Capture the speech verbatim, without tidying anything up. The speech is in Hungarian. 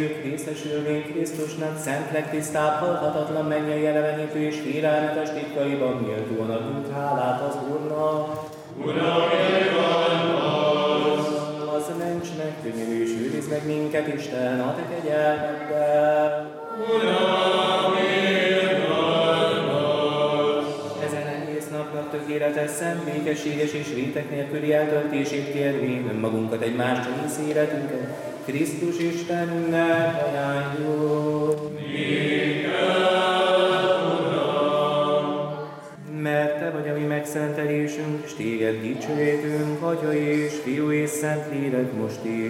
részesülvény Krisztusnak szent legtisztább, halhatatlan mennyei elevenítő és félelmetes titkaiban méltóan adunk hálát az Úrnak. Uram, jöjjön az! Az ments meg, könyörű, és őrizd meg minket, Isten, a te kegyelmeddel. Uram, jöjjön az! Ezen egész napnak tökéletes, szent, békességes és rétek nélküli eltöltését kérvén önmagunkat egymás család életünket Krisztus Istennek ajánljuk. Mert te vagy a mi megszentelésünk, és téged dicsőítünk, Atya és Fiú és Szentlélek most is,